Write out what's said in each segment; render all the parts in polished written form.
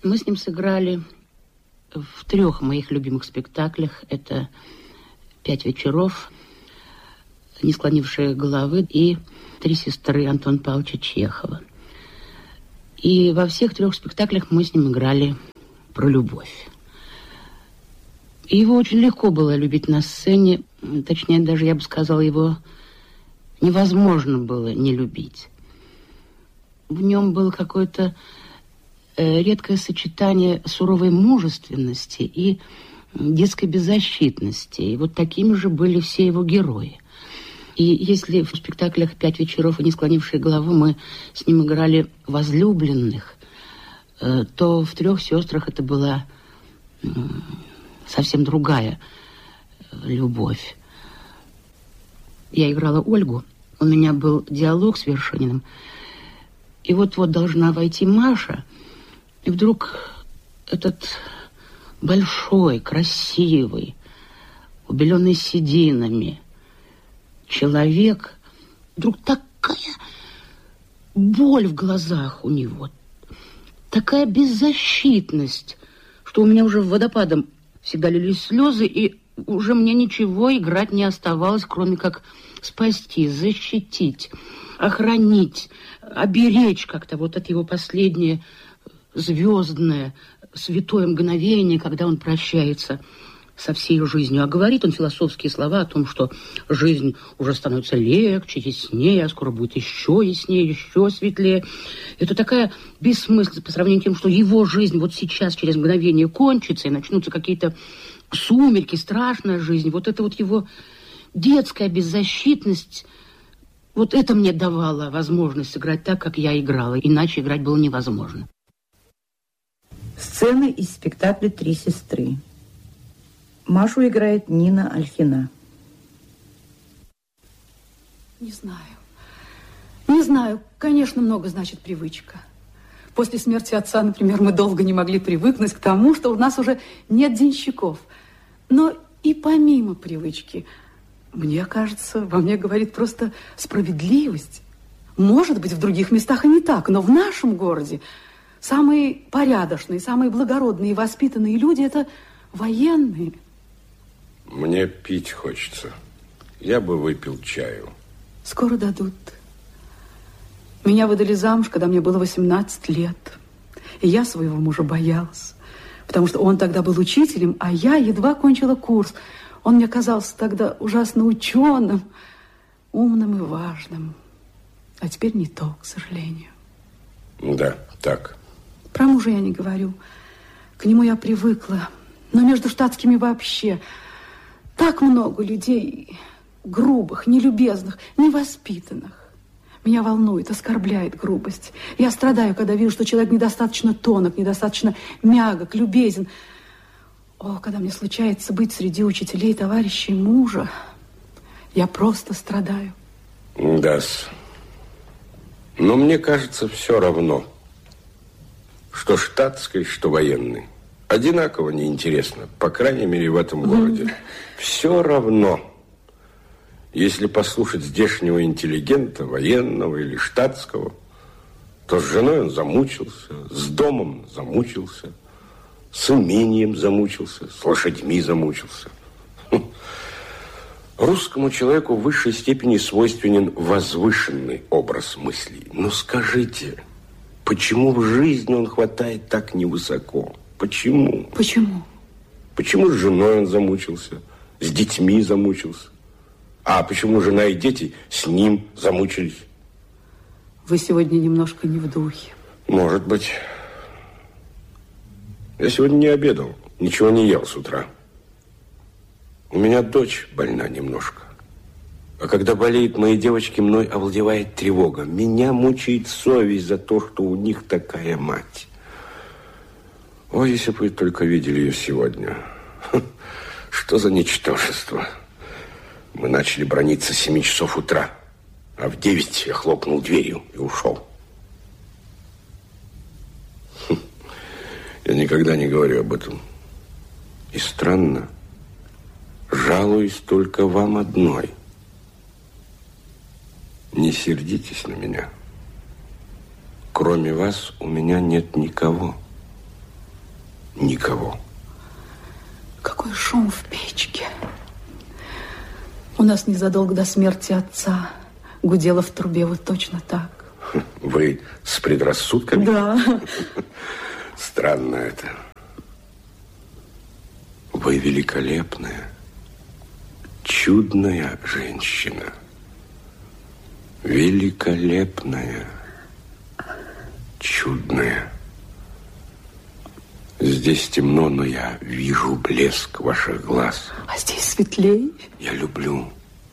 Мы с ним сыграли в 3 моих любимых спектаклях. Это «5 вечеров», «Не склонившие головы» и «Три сестры» Антона Павловича Чехова. И во всех 3 спектаклях мы с ним играли про любовь. И его очень легко было любить на сцене. Точнее, даже, я бы сказала, его невозможно было не любить. В нем было какое-то редкое сочетание суровой мужественности и детской беззащитности. И вот такими же были все его герои. И если в спектаклях «5 вечеров» и «Не склонившие голову» мы с ним играли возлюбленных, то в «Трех сестрах» это была совсем другая любовь. Я играла Ольгу, у меня был диалог с Вершининым, и вот-вот должна войти Маша, и вдруг этот большой, красивый, убеленный сединами человек, вдруг такая боль в глазах у него, такая беззащитность, что у меня уже водопадом всегда лились слезы, и уже мне ничего играть не оставалось, кроме как спасти, защитить, охранить, оберечь как-то вот это его последнее звездное, святое мгновение, когда он прощается со всей жизнью. А говорит он философские слова о том, что жизнь уже становится легче, яснее, а скоро будет еще яснее, еще светлее. Это такая бессмыслица по сравнению с тем, что его жизнь вот сейчас, через мгновение кончится, и начнутся какие-то сумерки, страшная жизнь. Вот это вот его детская беззащитность, вот это мне давало возможность сыграть так, как я играла. Иначе играть было невозможно. Сцены из спектакля «Три сестры». Машу играет Нина Альхина. Не знаю. Конечно, много значит привычка. После смерти отца, например, мы долго не могли привыкнуть к тому, что у нас уже нет денщиков. Но и помимо привычки, мне кажется, во мне говорит просто справедливость. Может быть, в других местах и не так, но в нашем городе самые порядочные, самые благородные и воспитанные люди – это военные. Мне пить хочется. Я бы выпил чаю. Скоро дадут. Меня выдали замуж, когда мне было 18 лет. И я своего мужа боялась, потому что он тогда был учителем, а я едва кончила курс. Он мне казался тогда ужасно ученым, умным и важным. А теперь не то, к сожалению. Да, так. Про мужа я не говорю. К нему я привыкла. Но между штатскими вообще так много людей грубых, нелюбезных, невоспитанных. Меня волнует, оскорбляет грубость. Я страдаю, когда вижу, что человек недостаточно тонок, недостаточно мягок, любезен. О, когда мне случается быть среди учителей, товарищей мужа, я просто страдаю. Да-с. Но мне кажется, все равно, что штатский, что военный. Одинаково неинтересно, по крайней мере, в этом городе. Все равно. Если послушать здешнего интеллигента, военного или штатского, то с женой он замучился, с домом замучился, с имением замучился, с лошадьми замучился. Русскому человеку в высшей степени свойственен возвышенный образ мыслей. Но скажите, почему в жизни он хватает так невысоко? Почему? Почему? Почему с женой он замучился, с детьми замучился? А почему жена и дети с ним замучились? Вы сегодня немножко не в духе. Может быть. Я сегодня не обедал, ничего не ел с утра. У меня дочь больна немножко. А когда болеют мои девочки, мной овладевает тревога. Меня мучает совесть за то, что у них такая мать. Ой, если бы вы только видели ее сегодня. Что за ничтожество. Мы начали браниться с 7 часов утра, а в 9 я хлопнул дверью и ушел. Я никогда не говорю об этом. И странно, жалуюсь только вам одной. Не сердитесь на меня. Кроме вас у меня нет никого. никого. Какой шум в печке. У нас незадолго до смерти отца гудело в трубе вот точно так. Вы с предрассудками? Да. Странно это. Вы великолепная, чудная женщина. Великолепная, чудная. Здесь темно, но я вижу блеск ваших глаз. А здесь светлее. Я люблю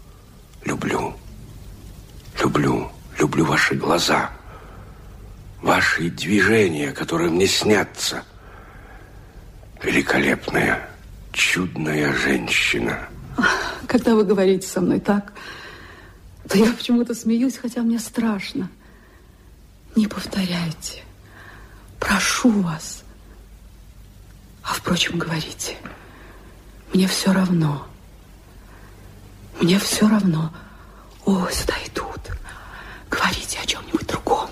ваши глаза, ваши движения, которые мне снятся. Великолепная, чудная женщина. Когда вы говорите со мной так, то я почему-то смеюсь, хотя мне страшно. Не повторяйте. Прошу вас. А, впрочем, говорите. Мне все равно. Мне все равно. О, сюда идут. Говорите о чем-нибудь другом.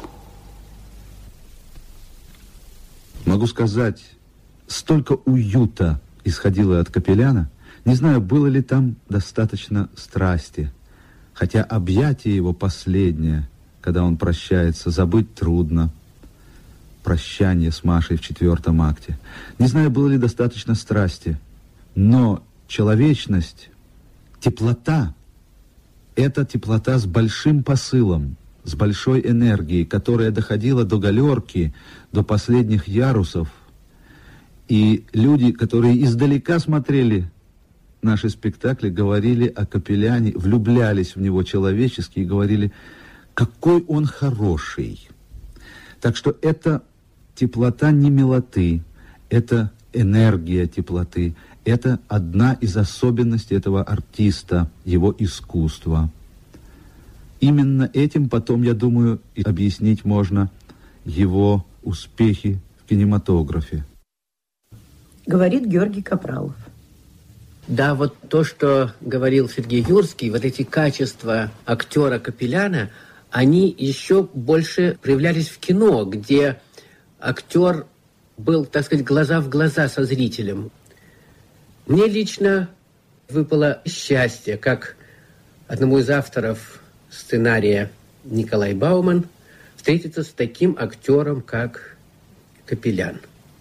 Могу сказать, столько уюта исходило от Капеляна. Не знаю, было ли там достаточно страсти. Хотя объятие его последнее, когда он прощается, забыть трудно. Прощание с Машей в 4-м акте. Не знаю, было ли достаточно страсти. Но человечность, теплота, это теплота с большим посылом, с большой энергией, которая доходила до галерки, до последних ярусов. И люди, которые издалека смотрели наши спектакли, говорили о Капеляне, влюблялись в него человечески и говорили, какой он хороший. Так что это теплота не милоты, это энергия теплоты. Это одна из особенностей этого артиста, его искусства. Именно этим потом, я думаю, и объяснить можно его успехи в кинематографе. Говорит Георгий Капралов. Да, вот то, что говорил Сергей Юрский, вот эти качества актера Капеляна, они еще больше проявлялись в кино, где актер был, так сказать, глаза в глаза со зрителем. Мне лично выпало счастье, как одному из авторов сценария Николай Бауман, встретиться с таким актером, как Капелян.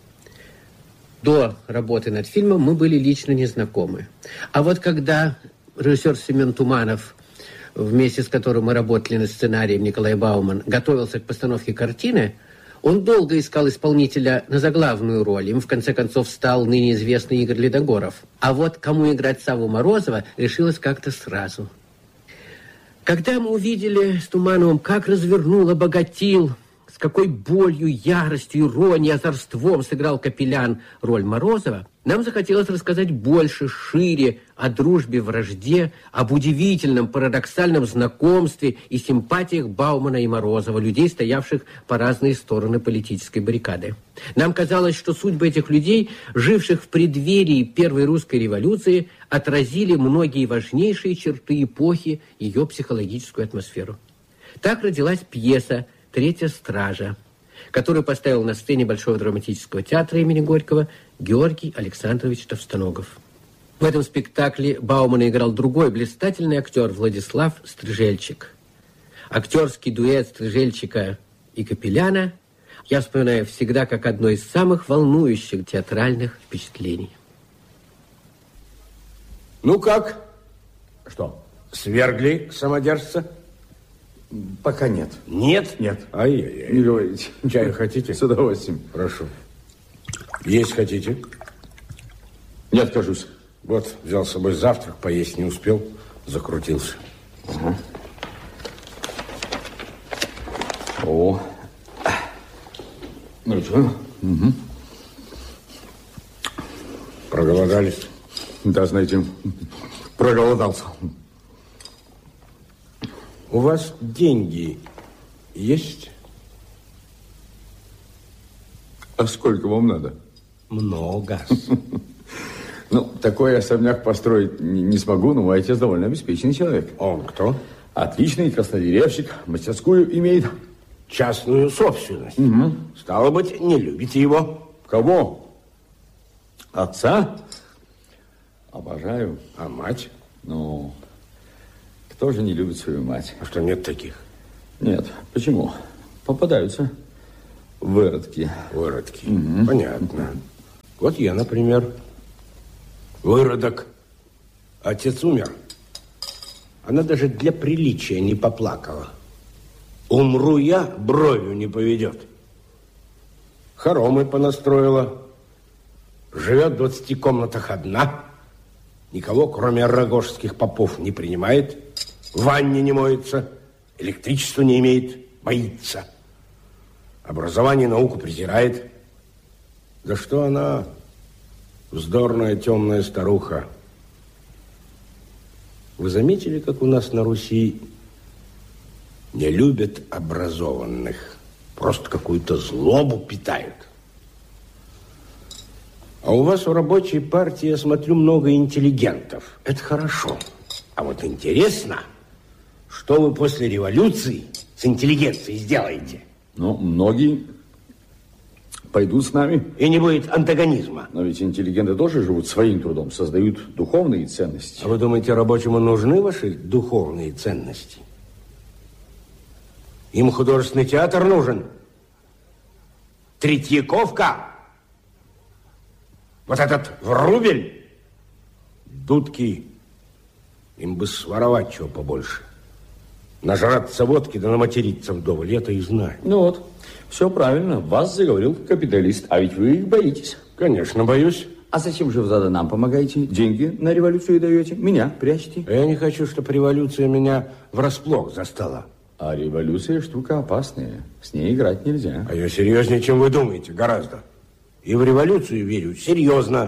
До работы над фильмом мы были лично незнакомы. А вот когда режиссер Семен Туманов, вместе с которым мы работали над сценарием Николай Бауман, готовился к постановке картины, он долго искал исполнителя на заглавную роль. Им, в конце концов, стал ныне известный Игорь Ледогоров. А вот кому играть Савву Морозова, решилось как-то сразу. Когда мы увидели с Тумановым, как развернул, обогатил, с какой болью, яростью, иронией, озорством сыграл Капелян роль Морозова, нам захотелось рассказать больше, шире о дружбе, вражде, об удивительном, парадоксальном знакомстве и симпатиях Баумана и Морозова, людей, стоявших по разные стороны политической баррикады. Нам казалось, что судьбы этих людей, живших в преддверии Первой русской революции, отразили многие важнейшие черты эпохи, ее психологическую атмосферу. Так родилась пьеса «Третья стража», которую поставил на сцене Большого драматического театра имени Горького Георгий Александрович Товстоногов. В этом спектакле Баумана играл другой блистательный актер Владислав Стрижельчик. Актерский дуэт Стрижельчика и Капеляна я вспоминаю всегда как одно из самых волнующих театральных впечатлений. Ну как? Что? Свергли самодержца? Пока нет. Нет? Нет. Ай-яй-яй. Не говорите. Чай хотите? С удовольствием. Прошу. Есть хотите? Не откажусь. Вот, взял с собой завтрак, поесть не успел, закрутился. Ага. О. Ну что? Угу. Проголодались? Да, знаете, проголодался. У вас деньги есть? А сколько вам надо? Много. Ну, такой особняк построить не смогу, но мой отец довольно обеспеченный человек. Он кто? Отличный краснодеревщик, мастерскую имеет. Частную собственность. Угу. Стало быть, не любите его? Кого? Отца? Обожаю. А мать? Ну, кто же не любит свою мать? А что, нет таких? Нет. Почему? Попадаются выродки. Выродки. Угу. Понятно. Вот я, например, выродок. Отец умер. Она даже для приличия не поплакала. Умру я, бровью не поведет. Хоромы понастроила. Живет в 20 комнатах одна. Никого, кроме рогожских попов, не принимает. В ванне не моется. Электричества не имеет. Боится. Образование и науку презирает. Да что она, вздорная темная старуха. Вы заметили, как у нас на Руси не любят образованных? Просто какую-то злобу питают. А у вас в рабочей партии, я смотрю, много интеллигентов. Это хорошо. А вот интересно, что вы после революции с интеллигенцией сделаете? Ну, многие пойдут с нами. И не будет антагонизма. Но ведь интеллигенты тоже живут своим трудом, создают духовные ценности. А вы думаете, рабочему нужны ваши духовные ценности? Им художественный театр нужен. Третьяковка. Вот этот Врубель. Дудки. Им бы своровать чего побольше. Нажраться водки, да наматериться вдоволь. Я-то и знаю. Ну вот, все правильно. Вас заговорил капиталист. А ведь вы их боитесь. Конечно, боюсь. А зачем же вы тогда нам помогаете? Деньги на революцию даете? Меня прячете? Я не хочу, чтобы революция меня врасплох застала. А революция штука опасная. С ней играть нельзя. А я серьезнее, чем вы думаете, гораздо. И в революцию верю серьезно.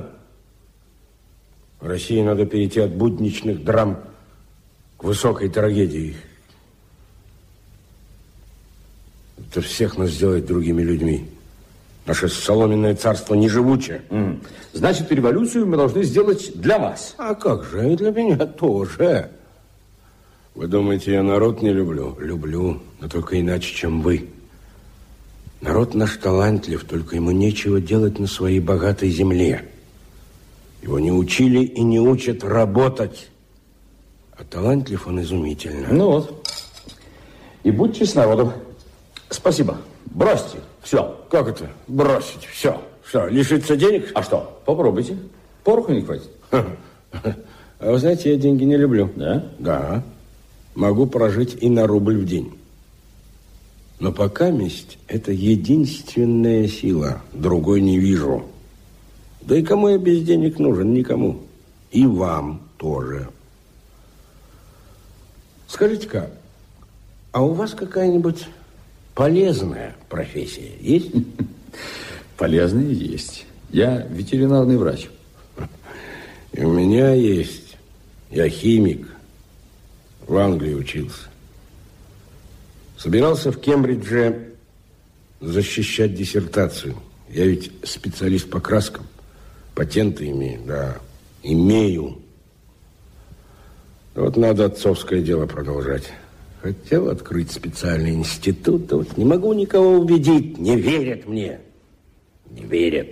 В России надо перейти от будничных драм к высокой трагедии. Это всех нас сделает другими людьми. Наше соломенное царство неживучее. Значит, революцию мы должны сделать для вас. А как же, и для меня тоже. Вы думаете, я народ не люблю? Люблю, но только иначе, чем вы. Народ наш талантлив, только ему нечего делать на своей богатой земле. Его не учили и не учат работать. А талантлив он изумительно. Ну вот. И будьте с народом. Спасибо. Бросьте. Все. Как это? Бросить? Все. Что, лишиться денег? А что? Попробуйте. Пороху не хватит. А вы знаете, я деньги не люблю. Да? Да. Могу прожить и на рубль в день. Но пока месть – это единственная сила. Другой не вижу. Да и кому я без денег нужен? Никому. И вам тоже. Скажите-ка, а у вас какая-нибудь полезная профессия есть? Полезная есть. Я ветеринарный врач. И у меня есть. Я химик. В Англии учился. Собирался в Кембридже защищать диссертацию. Я ведь специалист по краскам. Патенты имею, да. Имею. Вот надо отцовское дело продолжать. Хотел открыть специальный институт, да вот не могу никого убедить. Не верят мне. Не верят.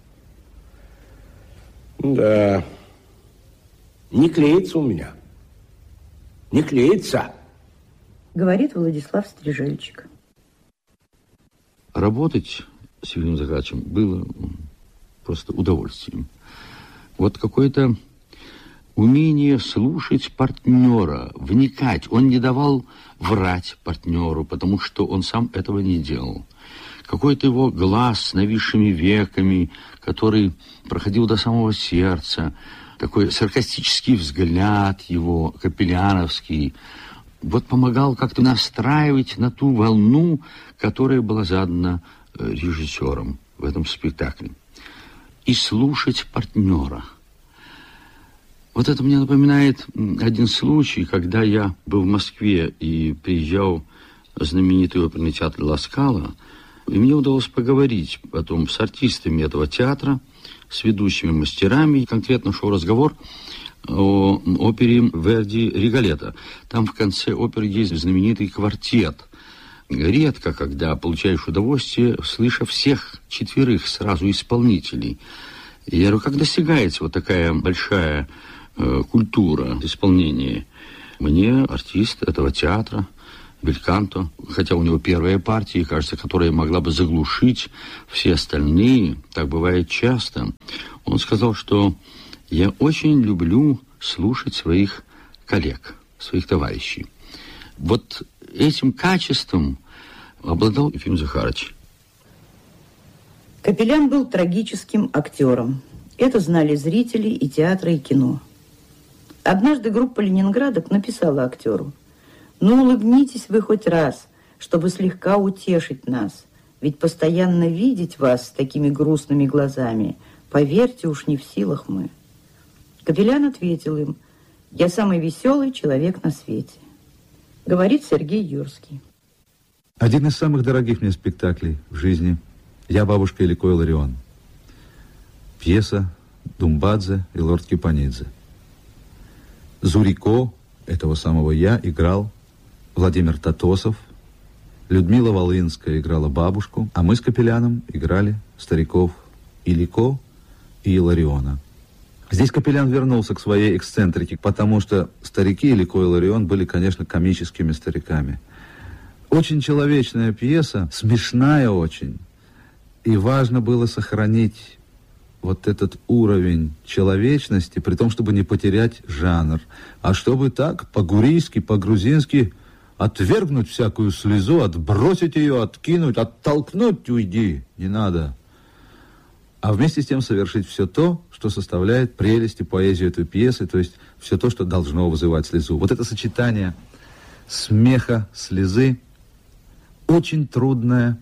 Да. Не клеится у меня. Не клеится. Говорит Владислав Стрижевичек. Работать с Юрием Захаровичем было просто удовольствием. Вот какое-то умение слушать партнера, вникать. Он не давал врать партнеру, потому что он сам этого не делал. Какой-то его глаз с нависшими веками, который проходил до самого сердца, такой саркастический взгляд его, капеляновский, вот помогал как-то настраивать на ту волну, которая была задана режиссером в этом спектакле. И слушать партнера. Вот это мне напоминает один случай, когда я был в Москве и приезжал в знаменитый оперный театр Ла Скала, и мне удалось поговорить потом с артистами этого театра, с ведущими мастерами, и конкретно шел разговор о опере Верди «Риголетто». Там в конце оперы есть знаменитый квартет. Редко, когда получаешь удовольствие, слыша всех четверых сразу исполнителей. И я говорю, как достигается вот такая большая культура исполнения? Мне, артист этого театра, Бельканто, хотя у него первая партия, кажется, которая могла бы заглушить все остальные, так бывает часто, он сказал, что я очень люблю слушать своих коллег, своих товарищей. Вот этим качеством обладал Ефим Захарович. Капелян был трагическим актером. Это знали зрители и театра, и кино. Однажды группа ленинградок написала актеру: «Ну, улыбнитесь вы хоть раз, чтобы слегка утешить нас. Ведь постоянно видеть вас с такими грустными глазами, поверьте, уж не в силах мы». Капелян ответил им: «Я самый веселый человек на свете», говорит Сергей Юрский. Один из самых дорогих мне спектаклей в жизни «Я, бабушка Илико Илларион». Пьеса Думбадзе и лорд Кипанидзе. Зурико, этого самого я, играл Владимир Татосов, Людмила Волынская играла бабушку, а мы с Капеляном играли стариков Илико и Иллариона. Здесь Капелян вернулся к своей эксцентрике, потому что старики Илико и Илларион были, конечно, комическими стариками. Очень человечная пьеса, смешная очень. И важно было сохранить вот этот уровень человечности, при том, чтобы не потерять жанр. А чтобы так, по-гурийски, по-грузински, отвергнуть всякую слезу, отбросить ее, откинуть, оттолкнуть, уйди, не надо. А вместе с тем совершить все то, что составляет прелесть и поэзию этой пьесы, то есть все то, что должно вызывать слезу. Вот это сочетание смеха, слезы, очень трудная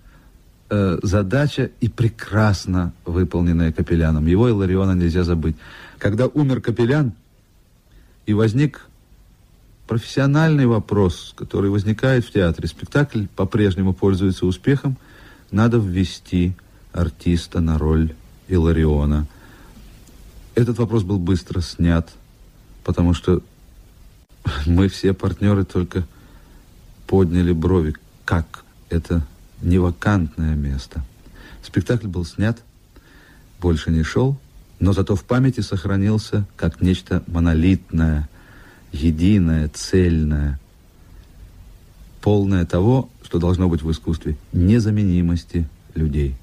задача и прекрасно выполненная Капеляном. Его Иллариона нельзя забыть. Когда умер Капелян, и возник профессиональный вопрос, который возникает в театре, спектакль по-прежнему пользуется успехом, надо ввести артиста на роль Иллариона. Этот вопрос был быстро снят, потому что мы все партнеры только подняли брови. Как это не вакантное место? Спектакль был снят, больше не шел, но зато в памяти сохранился как нечто монолитное, единое, цельное, полное того, что должно быть в искусстве, незаменимости людей.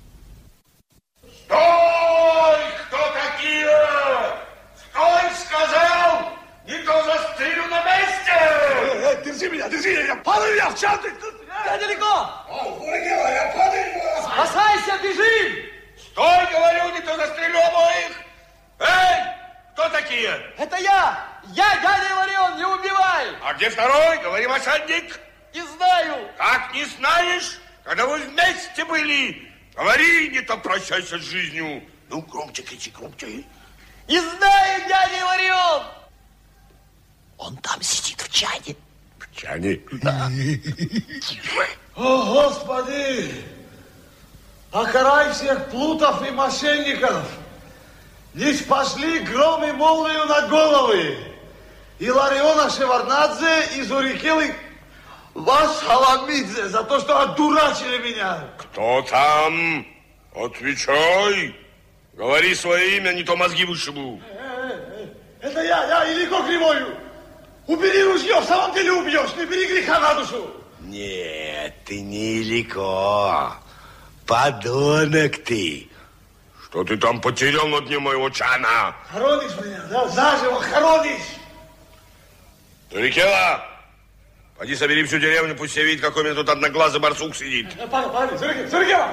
Стой! Кто такие? Стой, сказал! Не то застрелю на месте! Держи меня, падай меня в чат! Я далеко! Я падаю! Спасайся, бежим! Стой, говорю, не то застрелю обоих! Эй, кто такие? Это я! Я, дядя Илларион, не убивай! А где второй? Говори, мошенник! Не знаю! Как не знаешь, когда вы вместе были? Говори, не то прощайся с жизнью. Ну, громче кричи, громче. Не знаю, дядя Илларион! Он там сидит в чане. В чане? Да. О, Господи! Окарай всех плутов и мошенников! Не спасли гром и молнию на головы! Иллариона Шеварднадзе и Зурикелы вас Халамидзе за то, что одурачили меня! Кто там? Отвечай! Говори свое имя, не то мозги вышибу. Это я Илико Кривою! Убери ружье, в самом деле убьешь, не бери греха на душу! Нет, ты не Илико. Подонок ты. Что ты там потерял на дне моего чана? Хоронишь меня, да? Заживо хоронишь! Зурикела, поди собери всю деревню, пусть все видят, какой у меня тут одноглазый барсук сидит. Погоди, Зурикела,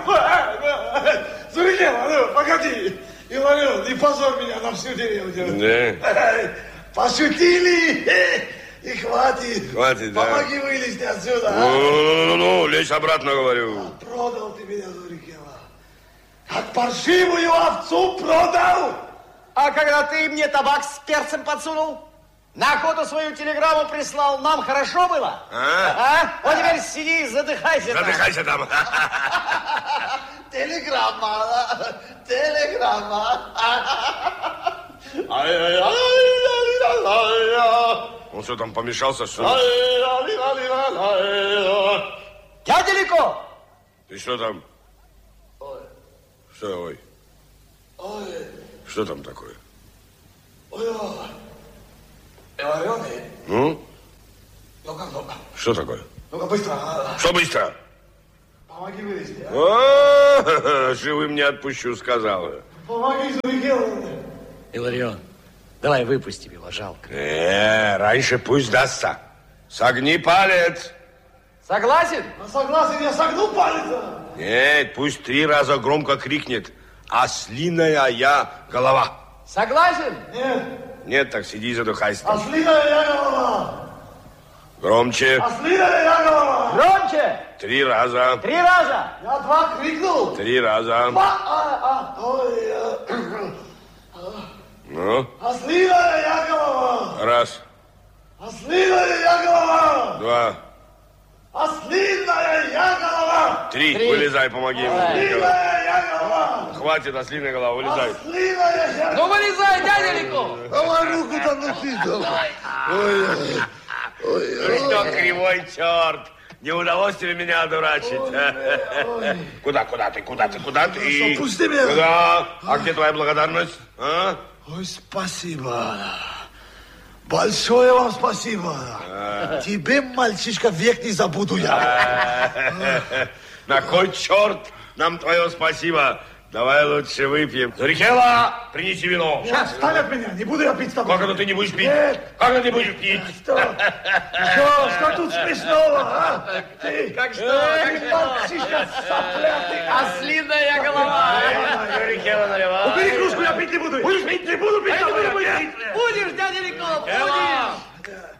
ну, погоди. Илларион, не позорь меня на всю деревню. Да. Пошутили, и хватит. Хватит, да. Помоги вылезти отсюда. Ну, лезь обратно, говорю. Продал ты меня, Зурикела. Как паршивую овцу продал. А когда ты мне табак с перцем подсунул, на охоту свою телеграмму прислал, нам хорошо было? Вот теперь сиди, задыхайся там. Задыхайся там. Телеграмма. Он что, там помешался, что ли? Дядя Илико! Ты что там? Ой. Что, ой? Ой. Что там такое? Ой, Иларионы. Ну? Ну как, ну? Что такое? Ну-ка, быстро. Что быстро? Помоги вылезти, а? О, живым не отпущу, сказал. Помоги, Зарикеловна. Иларион, давай выпустим его, жалко. Раньше пусть дастся. Согни палец. Согласен? Согласен, я согну палец. Нет, пусть 3 раза громко крикнет. Ослиная я голова. Согласен? Нет. Нет, так сиди и задыхайся. Ослиная я голова. Громче. Ослиная я голова. Громче. 3 раза. 3 раза. Я 2 крикнул. 3 раза. 2. Ну? Ослиная я голова. 1. Ослиная я голова. 2. Ослиная я голова. 3. Вылезай, помоги ему. Ослиная я голова. Хватит, ослиная голова, вылезай. Ослиная я голова. Ну, вылезай, дядя Лико. Давай руку там носи. Ну что, кривой черт, не удалось тебе меня одурачить? Куда ты? Пусти меня. Куда? А где твоя благодарность? А? Ой, спасибо. Большое вам спасибо. Тебе, мальчишка, век не забуду я. На кой черт нам твое спасибо? Давай лучше выпьем. Зарикела, принеси вино. Сейчас, встань от меня, не буду я пить с тобой. Как это ты не будешь пить? Нет. Как это ты будешь пить? Что тут смешного, а? Ты, мальчишка соплятый. Ослиная голова. Зарикела, наливай. Убери кружку, я пить не буду. Будешь пить? Не буду пить. Будешь, дядя Лико, будешь.